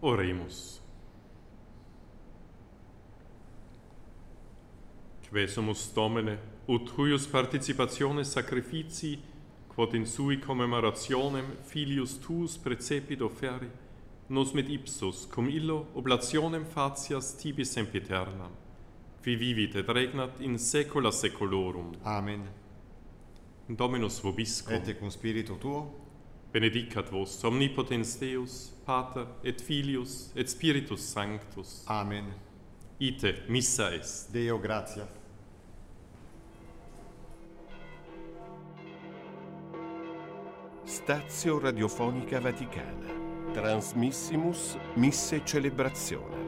Oremus. Quesumus Domine, ut huius participationes sacrificii, quod in sui commemorationem filius tuus precepit oferi, nos mit ipsus, cum illo oblationem facias tibi sempiternam, qui vivit et regnat in saecula saeculorum. Amen. Dominus vobiscum. Et cum spiritu tuo, Benedicat vos omnipotens Deus, Pater et Filius et Spiritus Sanctus. Amen. Ite missa est. Deo gratias. Stazio Radiofonica Vaticana. Transmissimus Misse Celebrazione.